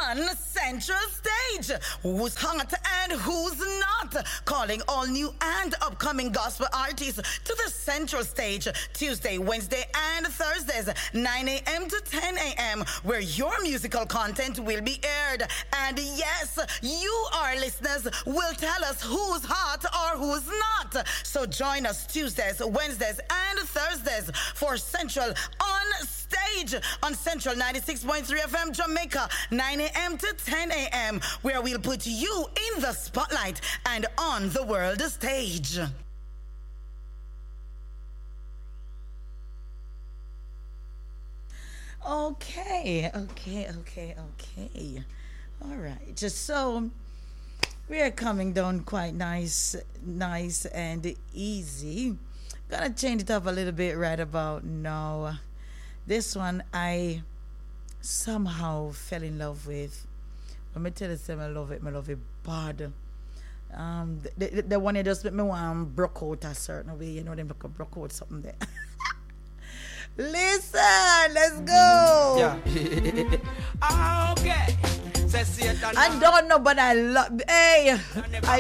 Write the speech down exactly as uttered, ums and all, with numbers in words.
on Central Stage. Who's hot and who's not? Calling all new and upcoming gospel artists to the Central Stage Tuesday, Wednesday, and Thursdays, nine a.m. to ten a.m., where your musical content will be aired. And yes, you, our listeners, will tell us who's hot or who's not. So join us Tuesdays, Wednesdays, and Thursdays for Central on Stage on Central ninety-six point three F M Jamaica, nine a.m. to ten a.m., where we'll put you in the spotlight and on the world stage. Okay, okay, okay, okay. All right. Just so we are coming down quite nice, nice and easy. Gonna change it up a little bit right about now. This one I somehow fell in love with. Let me tell you something, I love it, I love it bad. Um, the, the, the one that just make me want broke out a certain way, you know, them broke broke out something there. Listen, let's go. Yeah. Okay. I don't know, but I love. Hey, I